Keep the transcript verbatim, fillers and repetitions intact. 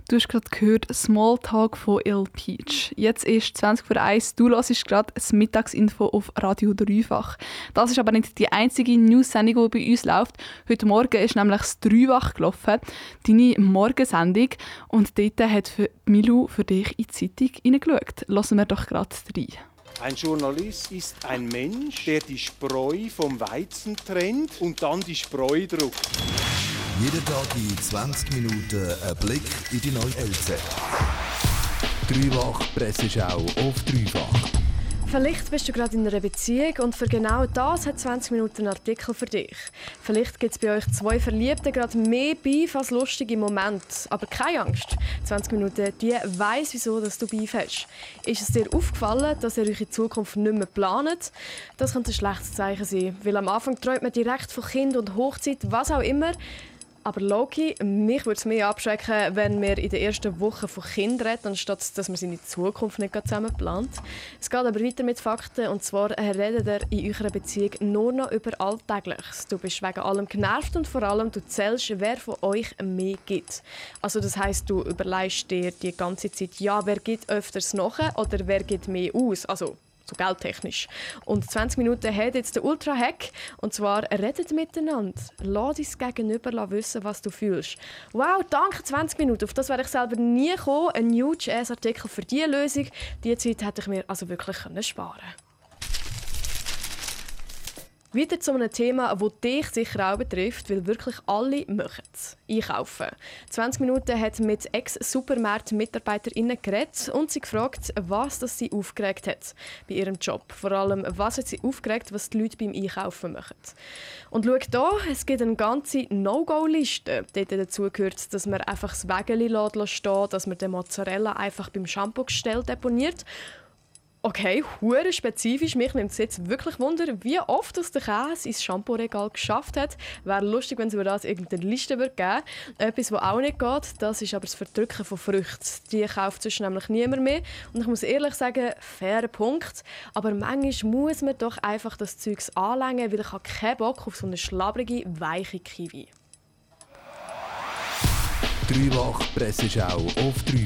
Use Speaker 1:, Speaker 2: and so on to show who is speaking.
Speaker 1: Du hast gerade gehört Smalltalk von Il Peach. Jetzt ist zwanzig vor eins, du hörst gerade das Mittagsinfo auf Radio Dreifach. Das ist aber nicht die einzige News-Sendung, die bei uns läuft. Heute Morgen ist nämlich das Dreifach gelaufen, deine Morgensendung. Und dort hat für Milu für dich in die Zeitung hineingeschaut. Lassen wir doch gerade rein.
Speaker 2: Ein Journalist ist ein Mensch, der die Spreu vom Weizen trennt und dann die Spreu druckt.
Speaker 3: Jeden Tag in zwanzig Minuten ein Blick in die neue L Z. Dreifach Presseschau auf Dreifach.
Speaker 4: Vielleicht bist du gerade in einer Beziehung und für genau das hat zwanzig Minuten einen Artikel für dich. Vielleicht gibt es bei euch zwei Verliebten gerade mehr Beef als lustige Momente. Aber keine Angst, zwanzig Minuten, die weiss, wieso dass du Beef hast. Ist es dir aufgefallen, dass ihr euch in Zukunft nicht mehr plant? Das könnte ein schlechtes Zeichen sein, weil am Anfang träumt man direkt von Kind und Hochzeit, was auch immer. Aber Loki, mich würde es mehr abschrecken, wenn wir in der ersten Woche von Kindern reden, anstatt dass man seine Zukunft nicht zusammen plant. Es geht aber weiter mit Fakten, und zwar redet ihr in eurer Beziehung nur noch über Alltägliches. Du bist wegen allem genervt und vor allem du zählst, wer von euch mehr gibt. Also das heisst, du überlegst dir die ganze Zeit, ja, wer gibt öfters nach oder wer gibt mehr aus. Also so geldtechnisch. Und zwanzig Minuten hat jetzt der Ultra-Hack. Und zwar redet miteinander. Lass dein Gegenüber wissen, was du fühlst. Wow, danke zwanzig Minuten. Auf das wäre ich selber nie gekommen. Ein News-Artikel für diese Lösung. Diese Zeit hätte ich mir also wirklich sparen können. Weiter zu einem Thema, das dich sicher auch betrifft, weil wirklich alle machen es. Einkaufen. zwanzig Minuten hat mit Ex-Supermarkt-MitarbeiterInnen geredet und sie gefragt, was das sie aufgeregt hat bei ihrem Job. Vor allem, was hat sie aufgeregt, was die Leute beim Einkaufen machen. Und schau da, es gibt eine ganze No-Go-Liste. Dort dazu gehört, dass man einfach das Wägeli stehen lässt, dass man den Mozzarella einfach beim Shampoo-Gestell deponiert. Okay, hure spezifisch. Mich nimmt es jetzt wirklich Wunder, wie oft das der Käse ins Shampoo-Regal geschafft hat. Wäre lustig, wenn es über das irgendeine Liste geben würde. Etwas, was auch nicht geht, das ist aber das Verdrücken von Früchten. Die kauft sonst nämlich niemand mehr. Und ich muss ehrlich sagen, fairer Punkt. Aber manchmal muss man doch einfach das Zeugs anlängen, weil ich habe keinen Bock auf so eine schlabbrige, weiche Kiwi.
Speaker 3: Dreifach Presseschau auf Dreifach.